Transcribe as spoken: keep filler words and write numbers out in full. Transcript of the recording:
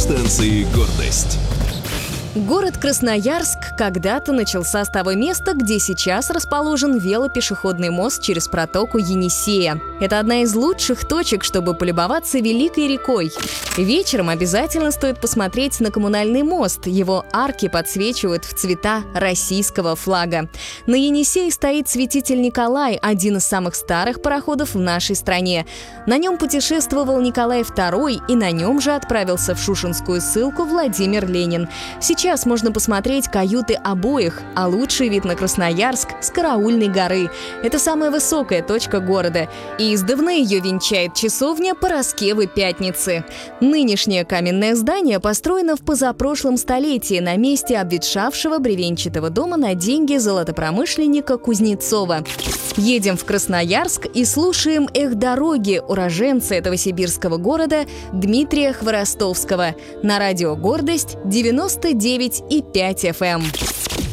радиостанции «Гордость». Город Красноярск когда-то начался с того места, где сейчас расположен велопешеходный мост через протоку Енисея. Это одна из лучших точек, чтобы полюбоваться великой рекой. Вечером обязательно стоит посмотреть на коммунальный мост. Его арки подсвечивают в цвета российского флага. На Енисее стоит святитель Николай, один из самых старых пароходов в нашей стране. На нем путешествовал Николай второй, и на нем же отправился в Шушенскую ссылку Владимир Ленин. Сейчас Сейчас можно посмотреть каюты обоих, а лучший вид на Красноярск с Караульной горы. Это самая высокая точка города. И издавна ее венчает часовня Параскевы Пятницы. Нынешнее каменное здание построено в позапрошлом столетии на месте обветшавшего бревенчатого дома на деньги золотопромышленника Кузнецова. Едем в Красноярск и слушаем «Эх, дороги» уроженца этого сибирского города Дмитрия Хворостовского на радио «Гордость» девяносто девять и пять эф эм.